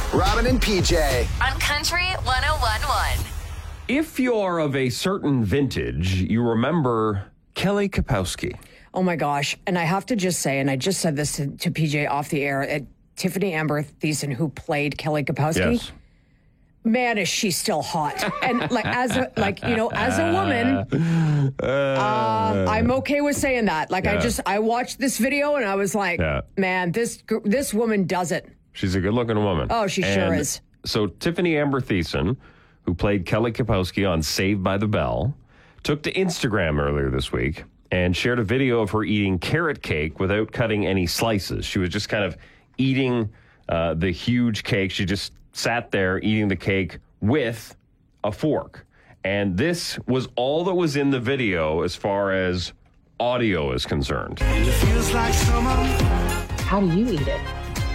Robin and PJ. On Country 101.1. If you're of a certain vintage, you remember Kelly Kapowski. Oh my gosh. And I have to just say, and I just said this to PJ off the air, Tiffany Amber Thiessen, who played Kelly Kapowski. Yes. Man, is she still hot? And as a woman, I'm okay with saying that. I watched this video and I was like, man, this woman does it. She's a good-looking woman. Oh, she sure is. So Tiffany Amber Thiessen, who played Kelly Kapowski on Saved by the Bell, took to Instagram earlier this week and shared a video of her eating carrot cake without cutting any slices. She was just kind of eating the huge cake. She just sat there eating the cake with a fork. And this was all that was in the video as far as audio is concerned. It feels like summer. How do you eat it?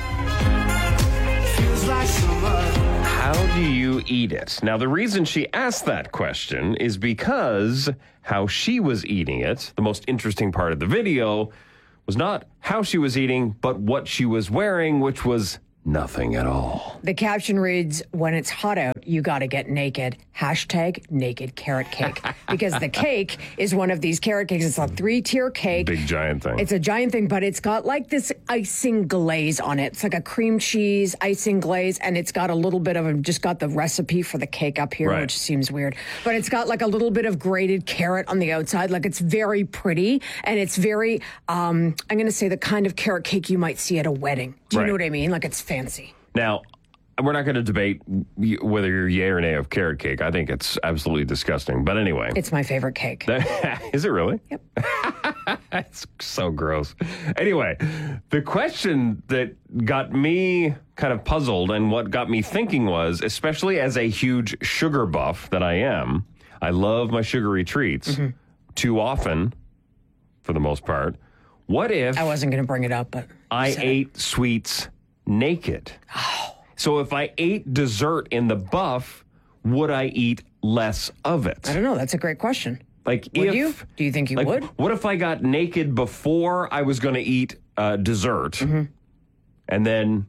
Feels like summer. How do you eat it? Now, the reason she asked that question is because how she was eating it, the most interesting part of the video, was not how she was eating, but what she was wearing, which was nothing at all. The caption reads, when it's hot out, you got to get naked. # naked carrot cake. Because the cake is one of these carrot cakes. It's a 3-tier cake. Big giant thing. It's a giant thing, but it's got like this icing glaze on it. It's like a cream cheese icing glaze, and it's got a little bit of, just got the recipe for the cake up here, which seems weird. But it's got like a little bit of grated carrot on the outside. Like it's very pretty, and it's very, I'm going to say the kind of carrot cake you might see at a wedding. Do you know what I mean? Like it's fancy. Now, we're not going to debate whether you're yay or nay of carrot cake. I think it's absolutely disgusting. But anyway. It's my favorite cake. Is it really? Yep. It's so gross. Anyway, the question that got me kind of puzzled and what got me thinking was, especially as a huge sugar buff that I am, I love my sugary treats too often, for the most part. What if I wasn't going to bring it up, but I ate sweets naked? So if I ate dessert in the buff, would I eat less of it? I don't know. That's a great question. Like, would you? Do you think you would? What if I got naked before I was going to eat dessert, and then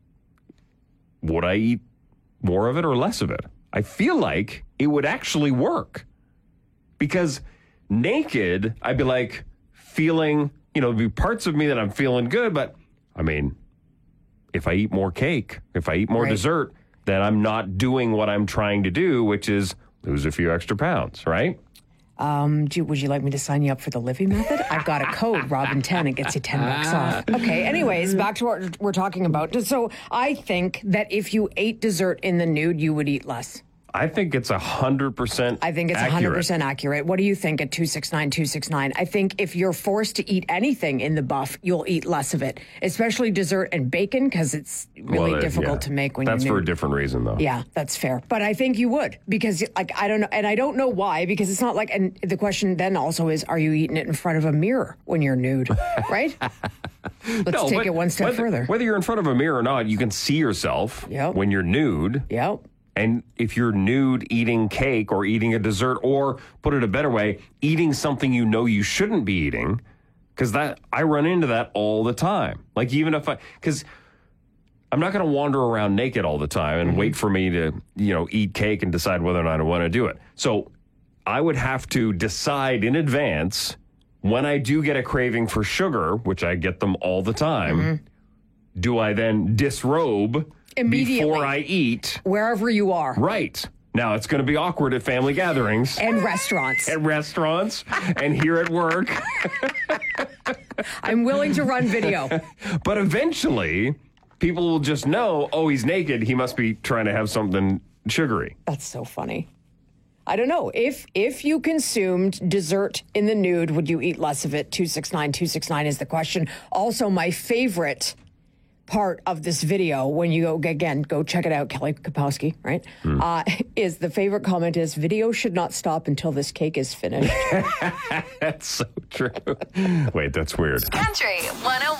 would I eat more of it or less of it? I feel like it would actually work, because naked, I'd be like feeling, there'd be parts of me that I'm feeling good, but I mean, if I eat more cake, if I eat more dessert, then I'm not doing what I'm trying to do, which is lose a few extra pounds, right? Would you like me to sign you up for the Livy method? I've got a code, Robin10. It gets you $10 off. Okay, anyways, back to what we're talking about. So I think that if you ate dessert in the nude, you would eat less. I think it's 100% I think it's 100% accurate. What do you think at 269-269? I think if you're forced to eat anything in the buff, you'll eat less of it, especially dessert and bacon, because it's really difficult to make when you're nude. That's for a different reason, though. Yeah, that's fair. But I think you would, because I don't know, and I don't know why, because it's not like, and the question then also is, are you eating it in front of a mirror when you're nude, right? Let's take it one step further. Whether you're in front of a mirror or not, you can see yourself when you're nude. Yep. And if you're nude eating cake or eating a dessert, or put it a better way, eating something you know you shouldn't be eating, because I run into that all the time. Like, even if because I'm not going to wander around naked all the time and wait for me to, eat cake and decide whether or not I want to do it. So I would have to decide in advance, when I do get a craving for sugar, which I get them all the time, do I then disrobe immediately before I eat? Wherever you are. Right. Now, it's going to be awkward at family gatherings. And restaurants. And here at work. I'm willing to run video. But eventually, people will just know, oh, he's naked. He must be trying to have something sugary. That's so funny. I don't know. If you consumed dessert in the nude, would you eat less of it? 269-269 is the question. Also, my favorite part of this video, when you go check it out, Kelly Kapowski, right? Is the favorite comment is, video should not stop until this cake is finished. That's so true. Wait, that's weird. Country 101.